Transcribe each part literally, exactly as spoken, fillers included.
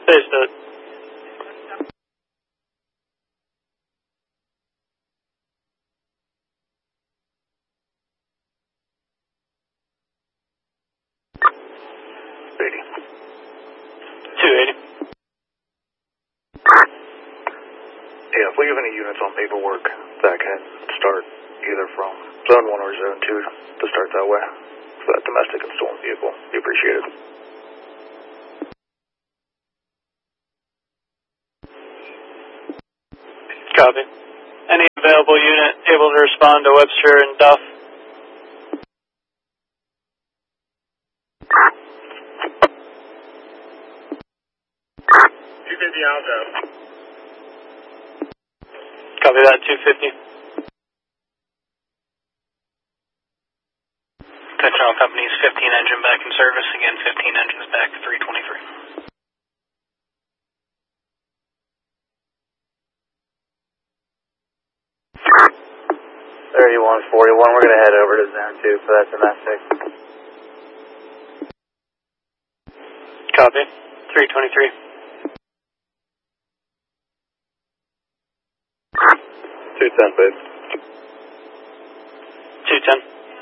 Face it. eighty. two eighty. Yeah, if we have any units on paperwork that can start either from zone one or zone two to start that way for that domestic and stolen vehicle, be appreciated. Copy. Any available unit able to respond to Webster and Duff? two fifty Aldo. Copy that, two fifty. Petrol Company's fifteen engine back in service. Again, fifteen engines back, three twenty-three. thirty-one forty-one, we're going to head over to zone two for that domestic. Copy, three twenty-three. two ten, babe. two ten.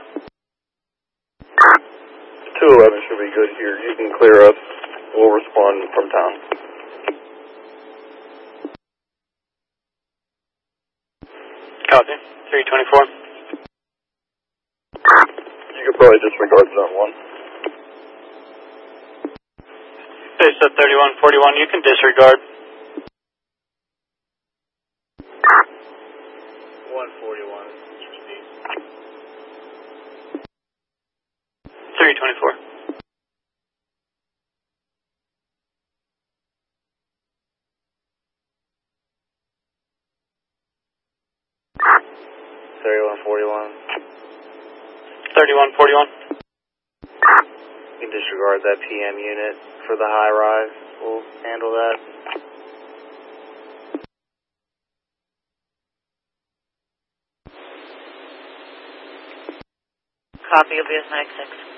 two eleven should be good here. You can clear us. We'll respond from town. Copy, three twenty-four. You could probably disregard zone one. Face at thirty-one forty-one, you can disregard. one forty-one. three twenty-four. thirty-one forty-one. thirty-one forty-one. You can disregard that P M unit for the high rise. We'll handle that. Copy, you'll be at nine six.